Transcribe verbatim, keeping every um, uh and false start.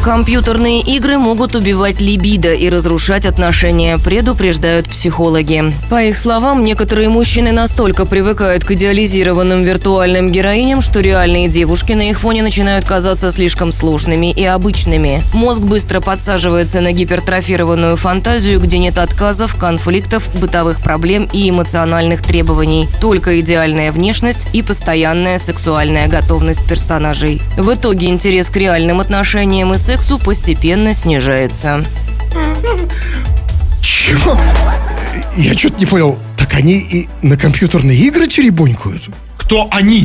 Компьютерные игры могут убивать либидо и разрушать отношения, предупреждают психологи. По их словам, некоторые мужчины настолько привыкают к идеализированным виртуальным героиням, что реальные девушки на их фоне начинают казаться слишком сложными и обычными. Мозг быстро подсаживается на гипертрофированную фантазию, где нет отказов, конфликтов, бытовых проблем и эмоциональных требований. Только идеальная внешность и постоянная сексуальная готовность персонажей. В итоге интерес к реальным отношениям и сексу постепенно снижается. Чего? Я что-то не понял. Так они и на компьютерные игры черебонькают? Кто они?